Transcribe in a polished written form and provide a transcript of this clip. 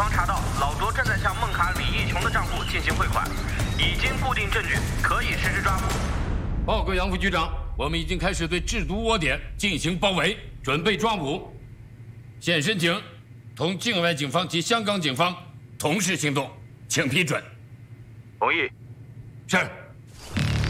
方查到老卓正在向孟卡李义琼的账户进行汇款，已经固定证据，可以实施抓捕。 报告杨副局长，我们已经开始对制毒窝点进行包围，准备抓捕。现申请同境外警方及香港警方同时行动，请批准。 同意。 是。